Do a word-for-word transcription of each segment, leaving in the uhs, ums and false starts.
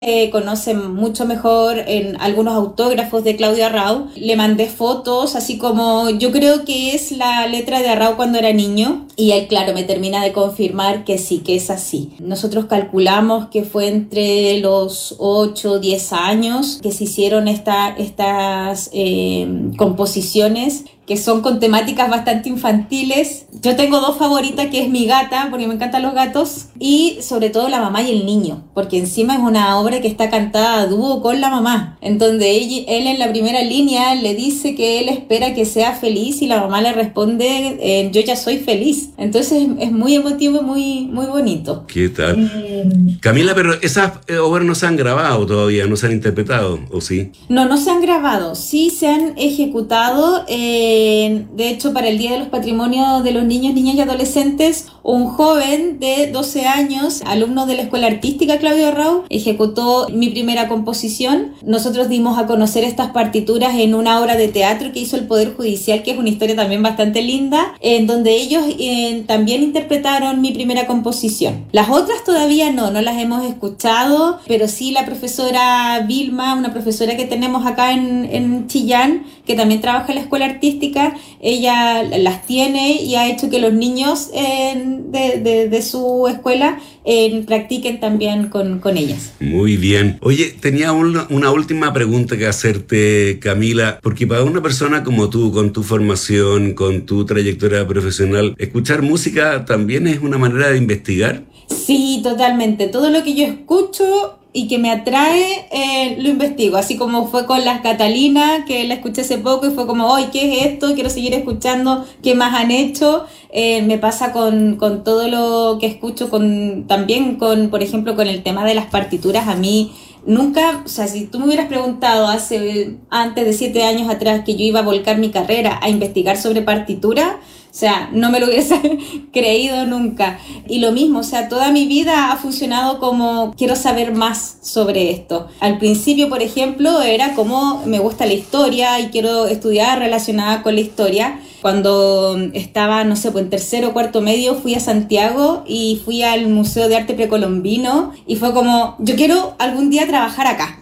Eh, conoce mucho mejor en algunos autógrafos de Claudio Arrau. Le mandé fotos, así como yo creo que es la letra de Arrau cuando era niño, y él, claro, me termina de confirmar que sí, que es así. Nosotros calculamos que fue entre los ocho o diez años que se hicieron esta, estas eh, composiciones, que son con temáticas bastante infantiles. Yo tengo dos favoritas, que es mi gata, porque me encantan los gatos, y sobre todo la mamá y el niño, porque encima es una obra que está cantada a dúo con la mamá, en donde él, él en la primera línea le dice que él espera que sea feliz y la mamá le responde, eh, yo ya soy feliz. Entonces es muy emotivo y muy, muy bonito. ¿Qué tal? Eh... Camila, pero esas obras no se han grabado todavía, no se han interpretado, ¿o sí? No, no se han grabado, sí se han ejecutado. Eh, de hecho, para el Día de los Patrimonios de los Niños, Niñas y Adolescentes, un joven de doce años, alumno de la Escuela Artística Claudio Arrau, ejecutó mi primera composición. Nosotros dimos a conocer estas partituras en una obra de teatro que hizo el Poder Judicial, que es una historia también bastante linda, en donde ellos eh, también interpretaron mi primera composición. Las otras todavía no, no las hemos escuchado, pero sí la profesora Vilma, una profesora que tenemos acá en, en Chillán, que también trabaja en la Escuela Artística, ella las tiene y ha hecho que los niños eh, de, de, de su escuela eh, practiquen también con, con ellas. Muy bien. Oye, tenía una, una última pregunta que hacerte, Camila, porque para una persona como tú, con tu formación, con tu trayectoria profesional, escuchar música también es una manera de investigar. Sí, totalmente. Todo lo que yo escucho y que me atrae, eh, lo investigo, así como fue con las Catalina, que la escuché hace poco y fue como, ¡ay, qué es esto! Quiero seguir escuchando, ¿qué más han hecho? Eh, me pasa con, con todo lo que escucho, con también con, por ejemplo, con el tema de las partituras. A mí nunca, o sea, si tú me hubieras preguntado hace, antes de siete años atrás, que yo iba a volcar mi carrera a investigar sobre partitura, o sea, no me lo hubiese creído nunca. Y lo mismo, o sea, toda mi vida ha funcionado como quiero saber más sobre esto. Al principio, por ejemplo, era como me gusta la historia y quiero estudiar relacionada con la historia. Cuando estaba, no sé, pues en tercero o cuarto medio fui a Santiago y fui al Museo de Arte Precolombino y fue como, yo quiero algún día trabajar acá.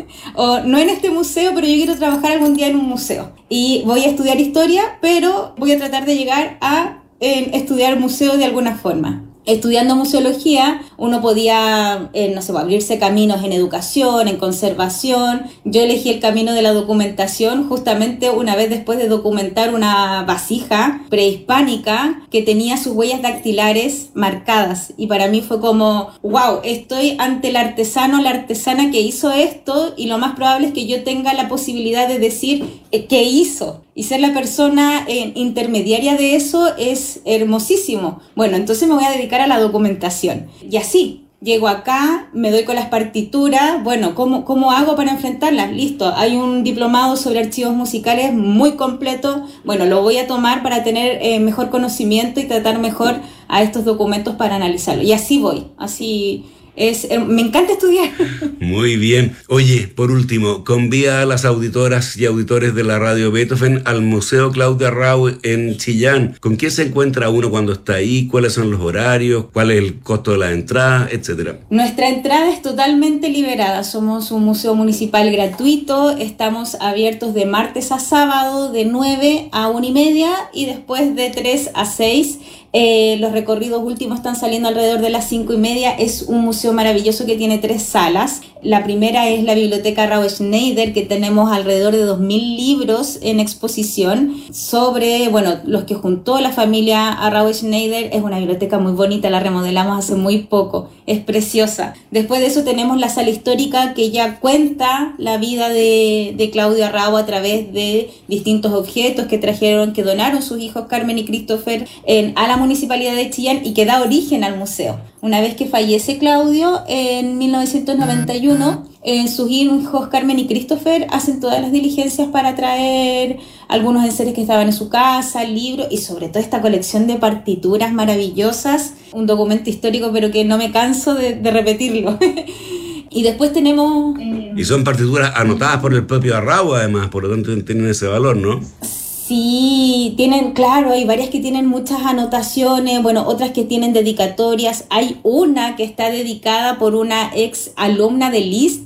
O no en este museo, pero yo quiero trabajar algún día en un museo. Y voy a estudiar historia, pero voy a tratar de llegar a eh, estudiar museo de alguna forma. Estudiando museología, uno podía, eh, no sé, abrirse caminos en educación, en conservación. Yo elegí el camino de la documentación justamente una vez después de documentar una vasija prehispánica que tenía sus huellas dactilares marcadas. Y para mí fue como, wow, estoy ante el artesano, la artesana que hizo esto, y lo más probable es que yo tenga la posibilidad de decir eh, qué hizo. Y ser la persona eh, intermediaria de eso es hermosísimo. Bueno, entonces me voy a dedicar a la documentación. Y así, llego acá, me doy con las partituras. Bueno, ¿cómo, cómo hago para enfrentarlas? Listo, hay un diplomado sobre archivos musicales muy completo. Bueno, lo voy a tomar para tener eh, mejor conocimiento y tratar mejor a estos documentos para analizarlo. Y así voy, así... Es, eh, me encanta estudiar. Muy bien. Oye, por último, convida a las auditoras y auditores de la Radio Beethoven al Museo Claudio Arrau en Chillán. ¿Con qué se encuentra uno cuando está ahí? ¿Cuáles son los horarios? ¿Cuál es el costo de la entrada? Etcétera. Nuestra entrada es totalmente liberada. Somos un museo municipal gratuito. Estamos abiertos de martes a sábado de nueve a una y media y después de tres a seis. Eh, los recorridos últimos están saliendo alrededor de las cinco y media. Es un museo maravilloso que tiene tres salas. La primera es la Biblioteca Arrau Schneider, que tenemos alrededor de dos mil libros en exposición sobre, bueno, los que juntó la familia Arrau Schneider. Es una biblioteca muy bonita, la remodelamos hace muy poco, es preciosa. Después de eso tenemos la sala histórica, que ya cuenta la vida de, de Claudio Arrau a través de distintos objetos que trajeron, que donaron sus hijos Carmen y Christopher en, a la Municipalidad de Chillán, y que da origen al museo. Una vez que fallece Claudio en mil novecientos noventa y uno, eh, sus hijos Carmen y Christopher hacen todas las diligencias para traer algunos enseres que estaban en su casa, libros y sobre todo esta colección de partituras maravillosas, un documento histórico pero que no me canso de, de repetirlo. Y después tenemos... Y son partituras anotadas por el propio Arrau, además, por lo tanto tienen ese valor, ¿no? Sí, tienen, claro, hay varias que tienen muchas anotaciones, bueno, otras que tienen dedicatorias. Hay una que está dedicada por una ex alumna de Liszt,